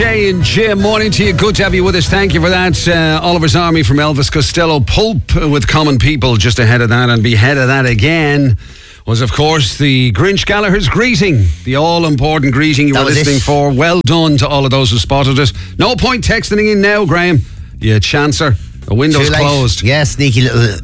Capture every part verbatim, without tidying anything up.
Jay and Jim, morning to you. Good to have you with us. Thank you for that. Uh, Oliver's Army from Elvis Costello. Pulp with Common People just ahead of that, and ahead of that again was, of course, the Grinch Gallagher's greeting. The all-important greeting you that were listening it. for. Well done to all of those who spotted it. No point texting in now, Graham. You chancer. The window's closed. Yeah, sneaky little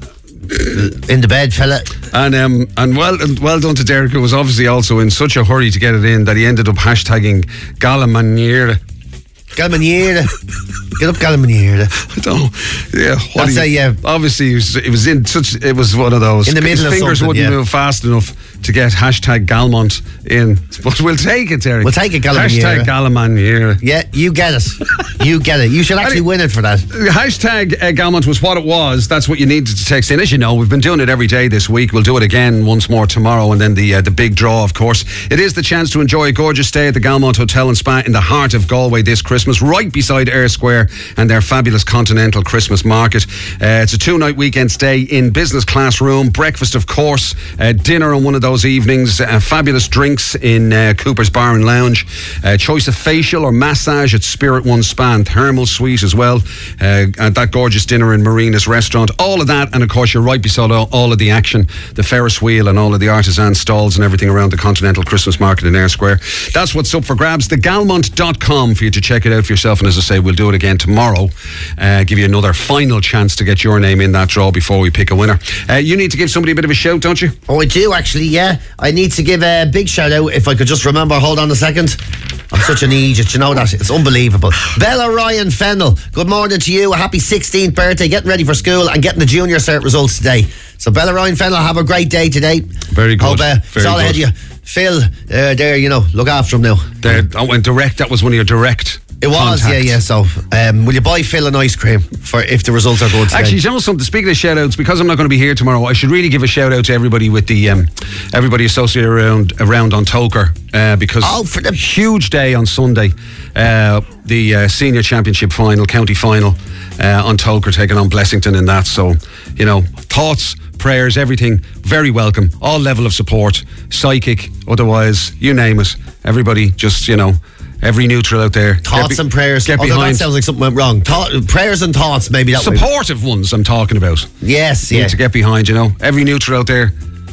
in the bed fella. And um, and well well done to Derek, who was obviously also in such a hurry to get it in that he ended up hashtagging Galamaniere. Galamaniere. Get up, Galamaniere. I don't know. Yeah, what That's he, a, yeah. Obviously, it was, it was in such. It was one of those. In the middle His of fingers something, wouldn't yeah. move fast enough to get hashtag Galmont in. But we'll take it, Derek. We'll take it, Galamaniere. Hashtag Galamaniere. Yeah, you get it. You get it. You should actually win it for that. Hashtag uh, Galmont was what it was. That's what you needed to text in. As you know, we've been doing it every day this week. We'll do it again once more tomorrow, and then the uh, the big draw, of course. It is the chance to enjoy a gorgeous stay at the Galmont Hotel and Spa in the heart of Galway this Christmas, right beside Eyre Square and their fabulous continental Christmas market. Uh, it's a two-night weekend stay in business class room, breakfast, of course, uh, dinner on one of those evenings, uh, fabulous drinks in uh, Cooper's Bar and Lounge, uh, choice of facial or massage at Spirit One Spa and Thermal Suite as well, uh, and that gorgeous dinner in Marina's restaurant. All of that, and of course you're right beside all, all of the action, the Ferris wheel and all of the artisan stalls and everything around the continental Christmas market in Eyre Square. That's what's up for grabs. the galmont dot com for you to check it out for yourself, and as I say, we'll do it again tomorrow. Uh, give you another final chance to get your name in that draw before we pick a winner. Uh, you need to give somebody a bit of a shout, don't you? Oh, I do actually, yeah. I need to give a big shout out, if I could just remember. Hold on a second. I'm such an idiot, you know that. It's unbelievable. Bella Ryan Fennell, good morning to you. A happy sixteenth birthday, getting ready for school and getting the junior cert results today. So Bella Ryan Fennell, have a great day today. Very good. Hope, uh, Very it's all good. ahead of you. Phil, uh, there, you know, look after him now. There, I went direct. That was one of your direct It was, contacts. yeah, yeah. So, um, will you buy Phil an ice cream for if the results are good today? Actually, you know something? Speaking of shout outs, because I'm not going to be here tomorrow, I should really give a shout out to everybody with the um, everybody associated around around on Toker, uh, because Oh, for the- huge day on Sunday, uh, the uh, senior championship final, county final uh, on Toker, taking on Blessington in that. So, you know, thoughts, prayers, everything very welcome. All level of support, psychic, otherwise, you name it. Everybody, just you know. Every neutral out there. Thoughts be- and prayers. Get Although behind. that sounds like something went wrong. Thought, prayers and thoughts, maybe that way. Supportive ones I'm talking about. Yes, You yeah. need to get behind, you know. Every neutral out there,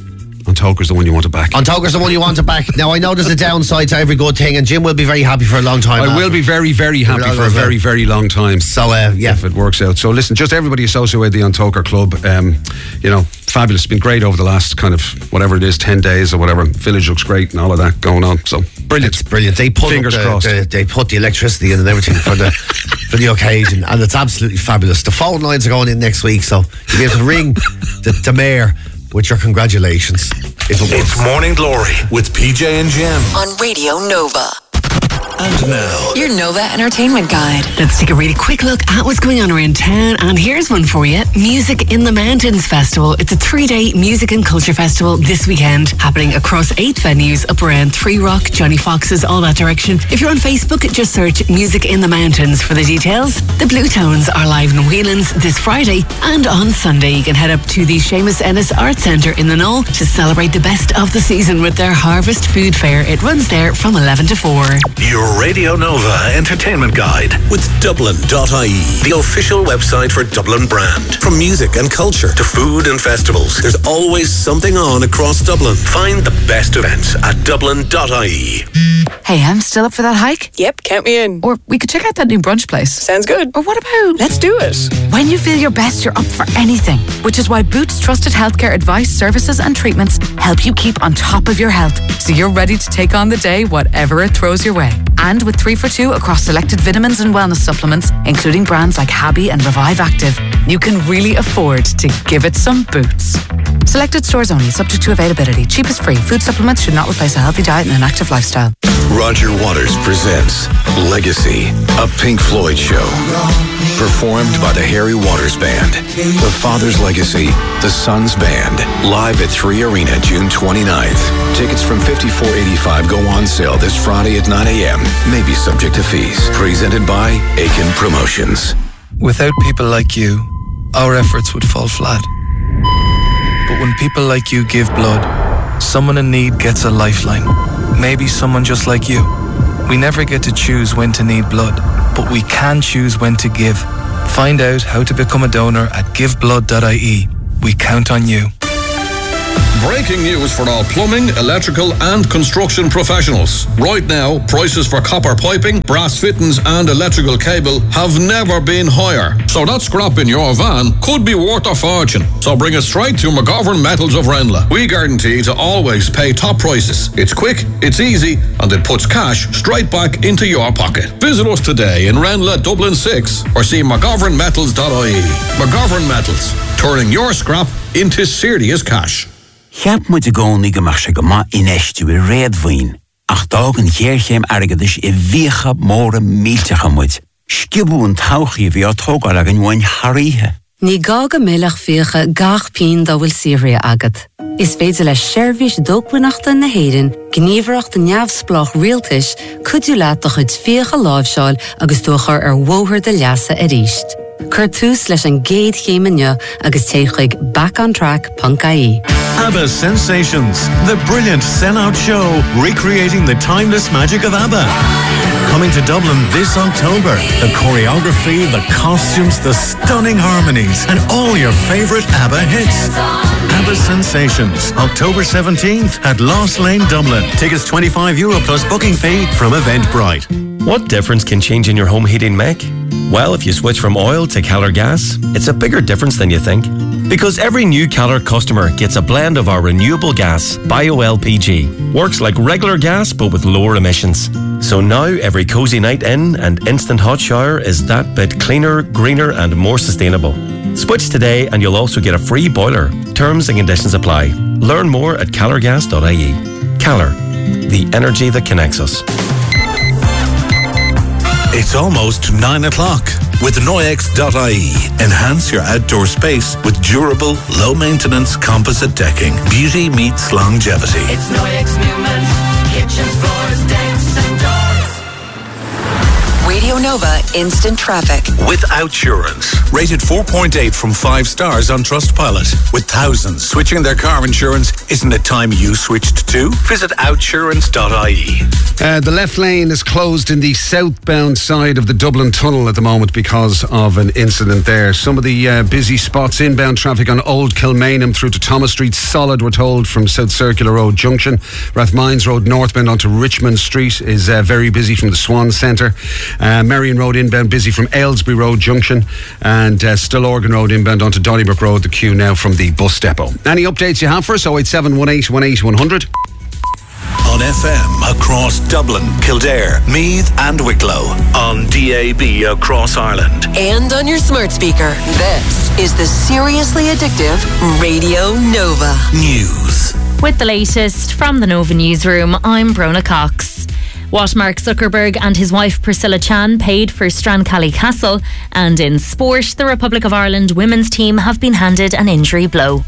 on Toker's the one you want to back. On Toker's the one you want to back. Now, I know there's a downside to every good thing, and Jim will be very happy for a long time. I after. will be very, very happy Well, for a well. very, very long time. So, uh, yeah. If it works out. So listen, just everybody associated with the Untoker Club, um, you know, fabulous. It's been great over the last kind of, whatever it is, ten days or whatever. Village looks great and all of that going on. So, brilliant. It's brilliant. They put Fingers up the, crossed. the, they put the electricity in and everything for the for the occasion, and it's absolutely fabulous. The phone lines are going in next week, so you'll be able to ring the, the mayor with your congratulations if it works. It's Morning Glory with P J and Jim on Radio Nova. And now, Your Nova Entertainment Guide. Let's take a really quick look at what's going on around town, and here's one for you. Music in the Mountains Festival. It's a three-day music and culture festival this weekend, happening across eight venues up around Three Rock, Johnny Fox's, all that direction. If you're on Facebook, just search Music in the Mountains for the details. The Blue Tones are live in Whelan's this Friday, and on Sunday you can head up to the Seamus Ennis Arts Centre in the Knoll to celebrate the best of the season with their Harvest Food Fair. It runs there from eleven to four. your Radio Nova Entertainment Guide with Dublin dot I E, the official website for Dublin Brand. From music and culture to food and festivals, there's always something on across Dublin. Find the best events at Dublin dot I E. Hey, I'm still up for that hike. Yep, count me in. Or we could check out that new brunch place. Sounds good. Or what about... Let's do it. When you feel your best, you're up for anything. Which is why Boots Trusted Healthcare advice, services and treatments help you keep on top of your health, so you're ready to take on the day, whatever it throws your way. And with three for two across selected vitamins and wellness supplements, including brands like Habi and Revive Active, you can really afford to give it some Boots. Selected stores only, subject to availability. Cheap is free. Food supplements should not replace a healthy diet and an active lifestyle. Roger Waters presents Legacy, a Pink Floyd show. Performed by the Harry Waters Band. The Father's Legacy, the Son's Band. Live at three Arena, June twenty-ninth. Tickets from fifty-four eighty-five go on sale this Friday at nine a.m. May be subject to fees. Presented by Aiken Promotions. Without people like you, our efforts would fall flat. But when people like you give blood, someone in need gets a lifeline. Maybe someone just like you. We never get to choose when to need blood, but we can choose when to give. Find out how to become a donor at give blood dot I E. We count on you. Breaking news for all plumbing, electrical and construction professionals. Right now, prices for copper piping, brass fittings and electrical cable have never been higher. So that scrap in your van could be worth a fortune. So bring it straight to McGovern Metals of Renla. We guarantee to always pay top prices. It's quick, it's easy, and it puts cash straight back into your pocket. Visit us today in Renla, Dublin six, or see mcgovern metals dot I E. McGovern Metals, turning your scrap into serious cash. Cheap moet gaan ik mag zeggen maar in echt weer red wien. Ach dagen hier geen ergens in wiege morgen meeltje moet. Skiboen tauchje weer toch al een wan harrie. Ní gaga millach fiche gach pin da wil Syria agat. Is féidir le sérvis dógbuachta na héirin, gníomhreacht den neamhsplach rialtais, cuidiú leat do chuid fiche láimhseáil agus dúchar ar bhóthar de leasa a ríist. Cur tús leis an géad chéimeanne agus téigh back on track dot I E. ABBA Sensations, the brilliant Sen-Out show recreating the timeless magic of ABBA. Coming to Dublin this October. The choreography, the costumes, the stunning harmonies, and all your favourite ABBA hits. ABBA Sensations, October seventeenth at Lost Lane, Dublin. Tickets twenty-five euro plus booking fee from Eventbrite. What difference can changing your home heating make? Well, if you switch from oil to Keller gas, it's a bigger difference than you think. Because every new Keller customer gets a blend of our renewable gas, Bio-L P G. Works like regular gas but with lower emissions. So now every cosy night in and instant hot shower is that bit cleaner, greener and more sustainable. Switch today and you'll also get a free boiler. Terms and conditions apply. Learn more at keller gas dot I E. Keller, the energy that connects us. It's almost nine o'clock. With Noyex dot I E, enhance your outdoor space with durable, low-maintenance composite decking. Beauty meets longevity. It's Noyex Newman's kitchens, floors, decks and doors. Radio Nova Instant Traffic. With Outsurance. Rated four point eight from five stars on Trustpilot. With thousands switching their car insurance, isn't it time you switched too? Visit outsurance dot I E. Uh, the left lane is closed in the southbound side of the Dublin Tunnel at the moment because of an incident there. Some of the uh, busy spots, inbound traffic on Old Kilmainham through to Thomas Street, solid, we're told, from South Circular Road Junction. Rathmines Road northbound onto Richmond Street is uh, very busy from the Swan Centre. Uh, Marion Road inbound busy from Aylesbury Road Junction, and uh, Stillorgan Road inbound onto Donnybrook Road, the queue now from the bus depot. Any updates you have for us? oh eight seven one eight one eight one hundred. On F M across Dublin, Kildare, Meath and Wicklow. On D A B across Ireland. And on your smart speaker. This is the seriously addictive Radio Nova News. With the latest from the Nova Newsroom, I'm Brona Cox. What Mark Zuckerberg and his wife Priscilla Chan paid for Strancally Castle. And in sport, the Republic of Ireland women's team have been handed an injury blow.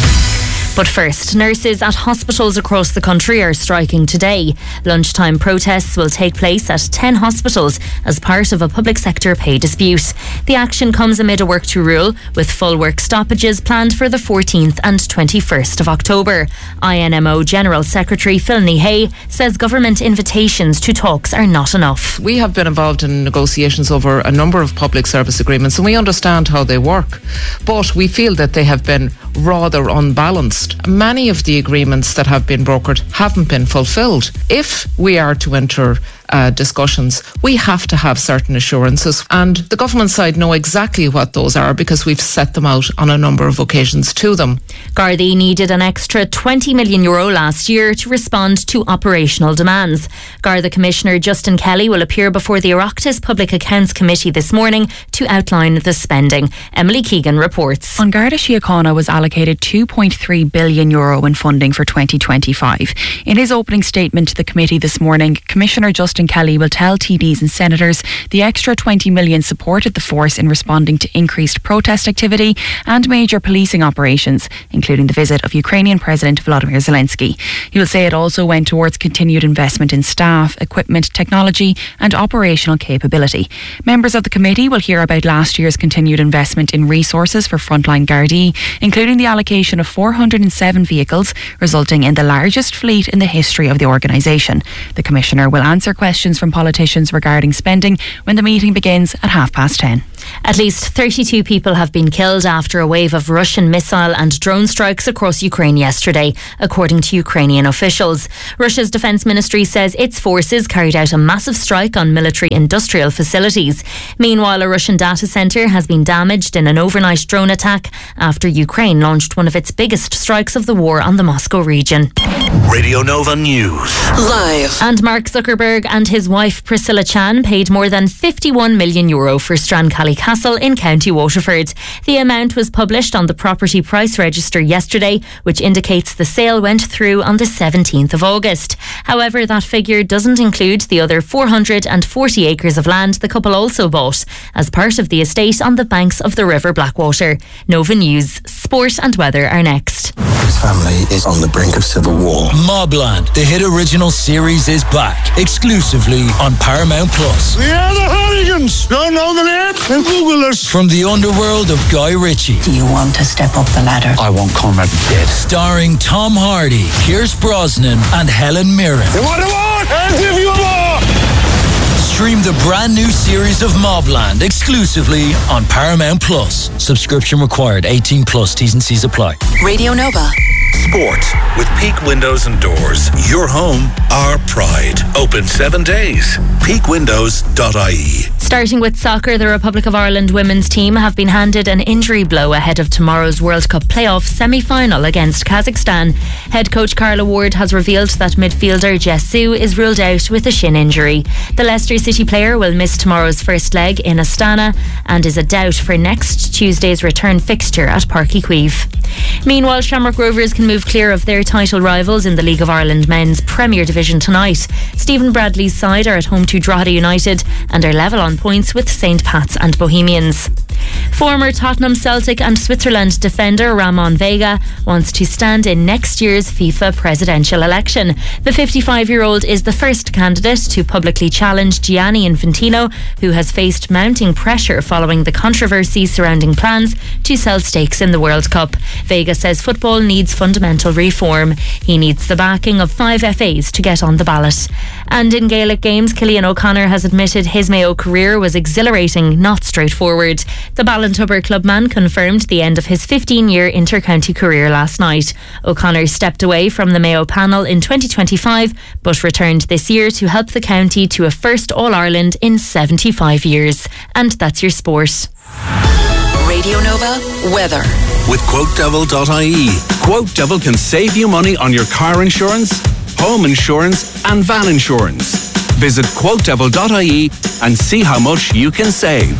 But first, nurses at hospitals across the country are striking today. Lunchtime protests will take place at ten hospitals as part of a public sector pay dispute. The action comes amid a work to rule, with full work stoppages planned for the fourteenth and twenty-first of October. I N M O General Secretary Phil Hay says government invitations to talks are not enough. We have been involved in negotiations over a number of public service agreements and we understand how they work. But we feel that they have been rather unbalanced. Many of the agreements that have been brokered haven't been fulfilled. If we are to enter uh, discussions, we have to have certain assurances, and the government side know exactly what those are because we've set them out on a number of occasions to them. Gardaí needed an extra twenty million euro last year to respond to operational demands. Garda Commissioner Justin Kelly will appear before the Oireachtas Public Accounts Committee this morning to outline the spending. Emily Keegan reports. On Garda Síochána was allocated two point three billion euro in funding for twenty twenty-five. In his opening statement to the committee this morning, Commissioner Justin Kelly will tell T Ds and Senators the extra twenty million supported the force in responding to increased protest activity and major policing operations, including the visit of Ukrainian President Volodymyr Zelensky. He will say it also went towards continued investment in staff, equipment, technology and operational capability. Members of the committee will hear about last year's continued investment in resources for frontline Gardaí, including the allocation of four hundred seven vehicles, resulting in the largest fleet in the history of the organisation. The Commissioner will answer questions questions from politicians regarding spending when the meeting begins at half past ten. At least thirty-two people have been killed after a wave of Russian missile and drone strikes across Ukraine yesterday, according to Ukrainian officials. Russia's defence ministry says its forces carried out a massive strike on military industrial facilities. Meanwhile, a Russian data centre has been damaged in an overnight drone attack after Ukraine launched one of its biggest strikes of the war on the Moscow region. Radio Nova News. Live. And Mark Zuckerberg and his wife Priscilla Chan paid more than fifty-one million euro for Strancally Castle in County Waterford. The amount was published on the property price register yesterday, which indicates the sale went through on the seventeenth of August. However, that figure doesn't include the other four hundred forty acres of land the couple also bought as part of the estate on the banks of the River Blackwater. Nova News, sport and weather are next. His family is on the brink of civil war. Mobland, the hit original series, is back exclusively on Paramount Plus. We are the Hooligans. Don't know the name? Then Google us. From the underworld of Guy Ritchie. Do you want to step up the ladder? I want Conrad dead. Starring Tom Hardy, Pierce Brosnan, and Helen Mirren. You want a war? I'll give you a war. Stream the brand new series of Mobland exclusively on Paramount Plus. Subscription required. eighteen plus. T's and C's apply. Radio Nova. Sport with Peak Windows and Doors. Your home, our pride. Open seven days. peak windows dot I E. Starting with soccer, the Republic of Ireland women's team have been handed an injury blow ahead of tomorrow's World Cup playoff semi-final against Kazakhstan. Head coach Carla Ward has revealed that midfielder Jess Sue is ruled out with a shin injury. The Leicester City player will miss tomorrow's first leg in Astana and is a doubt for next Tuesday's return fixture at Páirc Uí Chaoimh. Meanwhile, Shamrock Rovers can move clear of their title rivals in the League of Ireland men's Premier Division tonight. Stephen Bradley's side are at home to Drogheda United and are level on points with Saint Pat's and Bohemians. Former Tottenham, Celtic and Switzerland defender Ramon Vega wants to stand in next year's FIFA presidential election. The fifty-five-year-old is the first candidate to publicly challenge Gianni Infantino, who has faced mounting pressure following the controversy surrounding plans to sell stakes in the World Cup. Vega says football needs fundamental reform. He needs the backing of five F As to get on the ballot. And in Gaelic games, Cillian O'Connor has admitted his Mayo career was exhilarating, not straightforward. The Ballintubber clubman confirmed the end of his fifteen-year inter-county career last night. O'Connor stepped away from the Mayo panel in twenty twenty-five, but returned this year to help the county to a first All-Ireland in seventy-five years. And that's your sport. Radio Nova weather. With quote devil dot I E. Quote Devil can save you money on your car insurance, home insurance and van insurance. Visit quote devil dot I E and see how much you can save.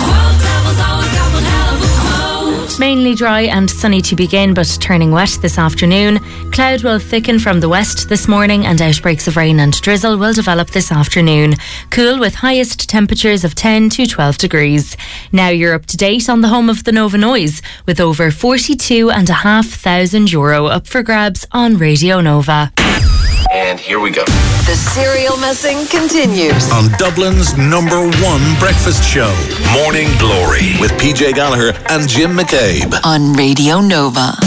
Mainly dry and sunny to begin, but turning wet this afternoon. Cloud will thicken from the west this morning and outbreaks of rain and drizzle will develop this afternoon. Cool with highest temperatures of ten to twelve degrees. Now you're up to date on the home of the Nova Noise with over forty-two and a half thousand euro up for grabs on Radio Nova. And here we go. The serial messing continues on Dublin's number one breakfast show, Morning Glory, with P J Gallagher and Jim McCabe on Radio Nova.